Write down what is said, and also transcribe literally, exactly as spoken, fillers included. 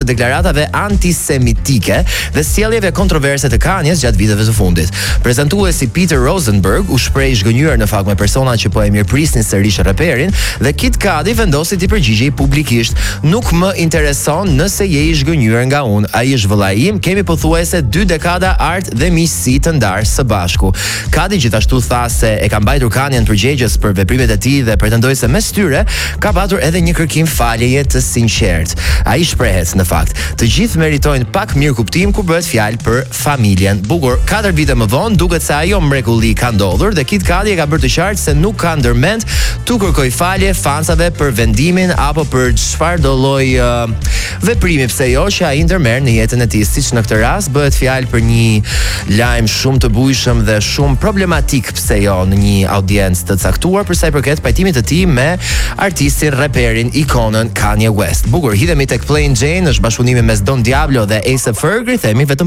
deklaratave antisemitike dhe sjelljeve kontroverse të Kanyes gjatë viteve të fundit. Prezantuesi Peter Rosenberg u shpreh zgënjur në fakt me persona që po e mirëprisnin sërish raperin dhe Kid Cudi vendosi t'i përgjigjej publikisht: "Nuk më intereson nëse je i zgënjur nga unë, ai është vëllai im, kemi pothuajse dy dekada art dhe miqësi të ndarë së bashku." Cudi gjithashtu tha se e ka mbajtur Kanyen përgjegjës për veprimet e tij dhe pretendoi se mes tyre ka patur edhe një kërkim faljeje të sinqert. Ai shprehet në fakt: "Të gjithë meritojnë pak mirë kuptim kur bëhet fjalë për familjen." Bukur, katër vite më vonë duket se ajo mrekulli ka ndodhur dhe Kid Cudi e ka bërë të qartë se nuk ka ndërmend tu kërkoj falje fansave për vendimin apo për çfarë do lloj uh, veprimi pse jo që ai ndërmerr në jetën e tij. Siç në këtë rast bëhet fjalë për një lajm shumë të bujshëm dhe shumë problematik pse jo në një audiencë të caktuar për sa i përket pajtimit të tij me artistin, raperin, ikonën Kanye West. Bukur, hidhemi tek Plain Jane, është bashkëpunimi mes Don Diablo dhe A$AP Ferg, themi vetëm